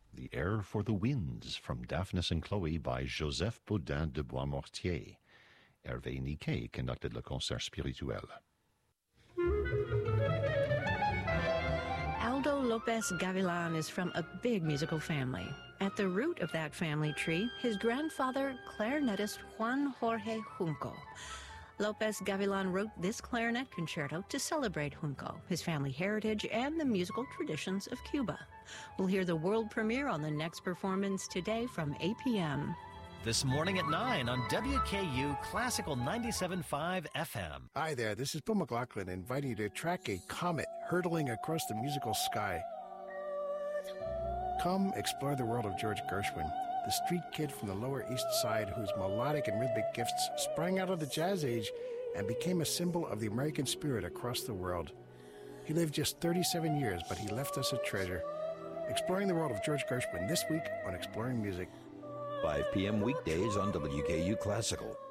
The Air for the Winds from Daphnis and Chloe by Joseph Baudin de Boismortier. Hervé Niquet conducted le concert spirituel. Aldo Lopez Gavilan is from a big musical family. At the root of that family tree, his grandfather, clarinetist Juan Jorge Junco. Lopez Gavilan wrote this clarinet concerto to celebrate Junco, his family heritage, and the musical traditions of Cuba. We'll hear the world premiere on the next performance today from 8 p.m. This morning at 9 on WKU Classical 97.5 FM. Hi there, this is Bill McLaughlin inviting you to track a comet hurtling across the musical sky. Come explore the world of George Gershwin, the street kid from the Lower East Side whose melodic and rhythmic gifts sprang out of the jazz age and became a symbol of the American spirit across the world. He lived just 37 years, but he left us a treasure. Exploring the world of George Gershwin this week on Exploring Music. 5 p.m. weekdays on WKU Classical.